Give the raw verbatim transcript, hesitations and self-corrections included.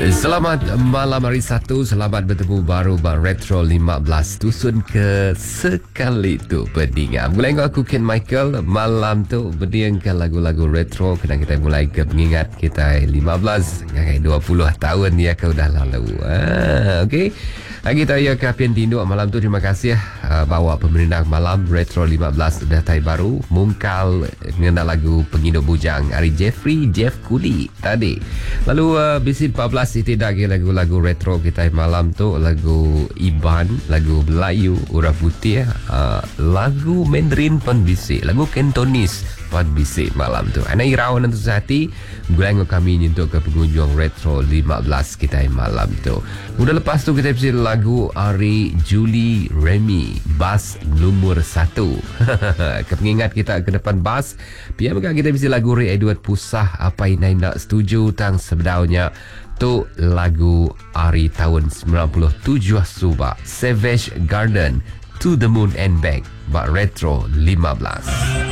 Selamat malam hari satu. Selamat bertemu baru Bang Retro lima belas Tusun ke sekali tu pendengar. Mulai dengan aku Ken Michael. Malam tu berdiangkan lagu-lagu retro. Kena kita mulai ke mengingat kita lima belas dua puluh tahun dia kau dah lalu. Ah, okey. Kita ya ke Apian Tinduk malam tu. Terima kasih uh, bawa pemerintah malam Retro lima belas datai baru mungkal mengenal lagu Pengindo Bujang Ari Jeffrey Jeff Kudi tadi. Lalu uh, bisit empat belas itu lagi lagu-lagu retro kita malam tu, lagu Iban, lagu Melayu Urap Putih, uh, lagu Mandarin pun bisik, lagu Cantonese pun bisik malam tu. Anak irawan untuk sehati gulai kami untuk ke pengunjung Retro lima belas kita malam tu. Udah lepas tu kita bisik lagu Ari Julie Remy Bass nomor satu. Kepengingat kita ke depan bass. Biar maka kita bisik lagu Ray Edward Pusah Apa Inai Nak Setuju tang sebenarnya tu lagu Ari tahun sembilan puluh tujuh Subak Savage Garden To the Moon and Back Bak Retro lima belas.